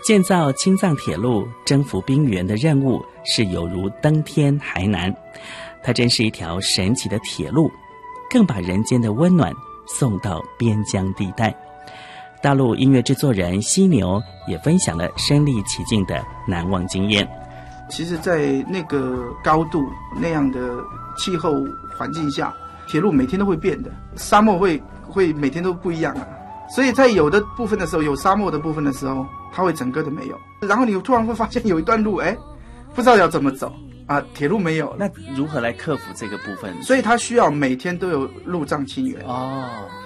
建造青藏铁路征服冰原的任务是有如登天还难，它真是一条神奇的铁路，更把人间的温暖送到边疆地带。大陆音乐制作人犀牛也分享了身临其境的难忘经验。 其实在那个高度那样的气候环境下，铁路每天都会变的，沙漠会每天都不一样啊。所以在有的部分的时候，有沙漠的部分的时候，它会整个的没有，然后你突然会发现有一段路不知道要怎么走啊，铁路没有了。 那如何来克服这个部分？ 所以它需要每天都有路障清源。 哦，